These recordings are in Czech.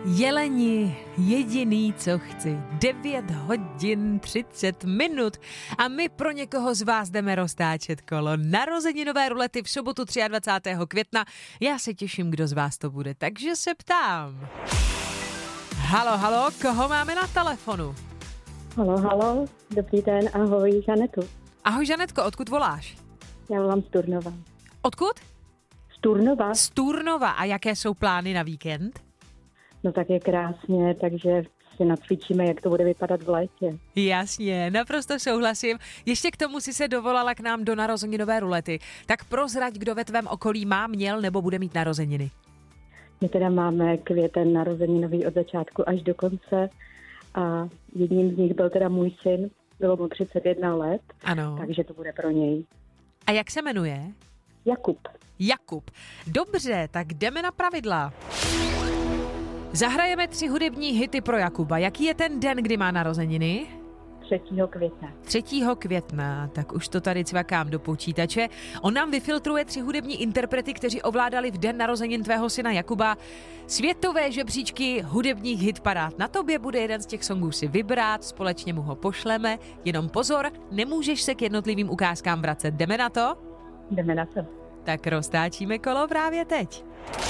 Jeleni, jediný, co chci, 9 hodin 30 minut a my pro někoho z vás jdeme roztáčet kolo. Narozeninové rulety v sobotu 23. května. Já se těším, kdo z vás to bude, takže se ptám. Halo, koho máme na telefonu? Halo, dobrý den, ahoj, Žanetu. Ahoj Žanetko, odkud voláš? Já volám z Turnova. Odkud? Z Turnova. A jaké jsou plány na víkend? No tak je krásně, takže si nacvičíme, jak to bude vypadat v létě. Jasně, naprosto souhlasím. Ještě k tomu si se dovolala k nám do narozeninové rulety. Tak prozrať, kdo ve tvém okolí měl nebo bude mít narozeniny. My teda máme květen narozeninový od začátku až do konce a jedním z nich byl teda můj syn, bylo mu 31 let, Ano. takže to bude pro něj. A jak se jmenuje? Jakub. Dobře, tak jdeme na pravidla. Zahrajeme 3 hudební hity pro Jakuba. Jaký je ten den, kdy má narozeniny? 3. května. 3. května, tak už to tady cvakám do počítače. On nám vyfiltruje 3 hudební interprety, kteří ovládali v den narozenin tvého syna Jakuba světové žebříčky hudebních hitparád. Na tobě bude jeden z těch songů si vybrat, společně mu ho pošleme. Jenom pozor, nemůžeš se k jednotlivým ukázkám vracet. Jdeme na to? Jdeme na to. Tak roztáčíme kolo právě teď.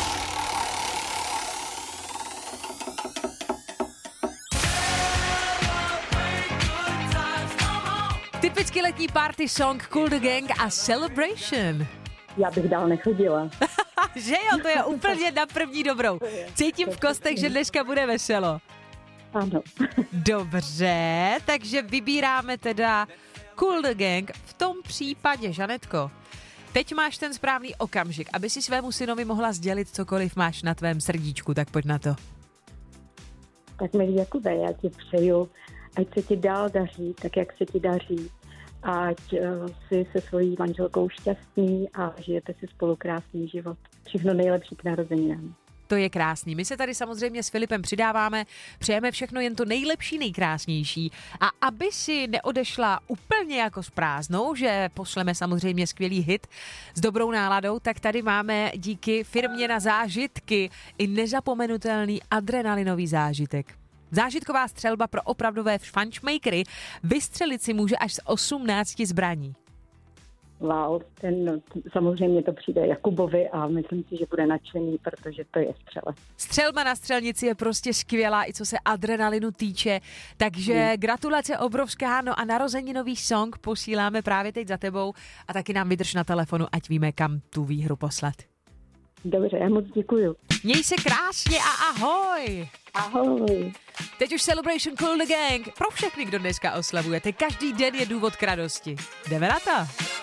Typicky letní party song Cool the Gang a Celebration. Já bych dál nechodila. Že jo, to je úplně na první dobrou. Cítím v kostech, že dneska bude veselo. Ano. Dobře, takže vybíráme teda Cool the Gang. V tom případě, Žanetko, teď máš ten správný okamžik, aby si svému synovi mohla sdělit cokoliv máš na tvém srdíčku, tak pojď na to. Tak milý Jakube, já ti přeju, ať se ti dál daří, tak jak se ti daří. Ať si se svojí manželkou šťastný a žijete si spolu krásný život. Všechno nejlepší k narozeninám. To je krásný. My se tady samozřejmě s Filipem přidáváme, přejeme všechno jen to nejlepší, nejkrásnější. A aby si neodešla úplně jako s prázdnou, že pošleme samozřejmě skvělý hit s dobrou náladou, tak tady máme díky firmě Na zážitky i nezapomenutelný adrenalinový zážitek. Zážitková střelba pro opravdové fančmakery. Vystřelit si může až z 18 zbraní. Wow, samozřejmě to přijde Jakubovi a myslím si, že bude nadšený, protože to je střelec. Střelba na střelnici je prostě skvělá, i co se adrenalinu týče, takže gratulace obrovská, no a narozeninový song posíláme právě teď za tebou a taky nám vydrž na telefonu, ať víme, kam tu výhru poslat. Dobře, já moc děkuju. Měj se krásně a ahoj! Ahoj! Teď už Celebration Cool the Gang pro všechny, kdo dneska oslavujete. Každý den je důvod k radosti. Jdeme na to!